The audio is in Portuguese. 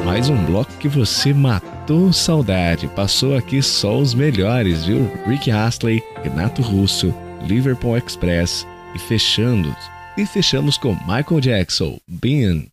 Mais um bloco que você matou saudade. Passou aqui só os melhores, viu? Rick Astley, Renato Russo, Liverpool Express e fechamos com Michael Jackson, Bean.